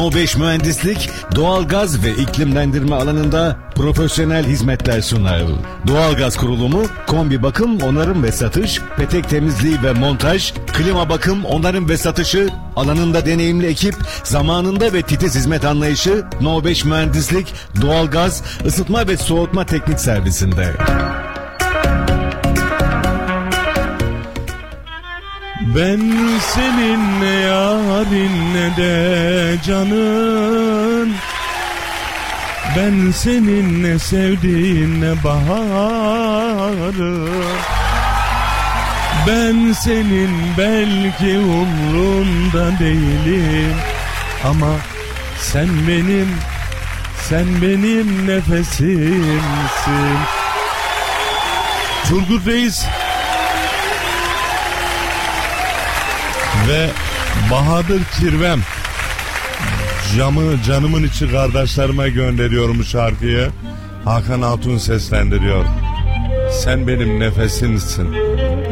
No 5 Mühendislik, doğalgaz ve iklimlendirme alanında profesyonel hizmetler sunar. Doğalgaz kurulumu, kombi bakım, onarım ve satış, petek temizliği ve montaj, klima bakım, onarım ve satışı, alanında deneyimli ekip, zamanında ve titiz hizmet anlayışı, No 5 Mühendislik, doğalgaz, ısıtma ve soğutma teknik servisinde. Ben senin ne yarın ne de canın, ben senin ne sevdiğin ne baharın, ben senin belki umrunda değilim, ama sen benim nefesimsin. Turgut Reis ve Bahadır Kirvem, canımın içi kardeşlerime gönderiyorum bu şarkıyı. Hakan Altun seslendiriyor. Sen benim nefesimsin.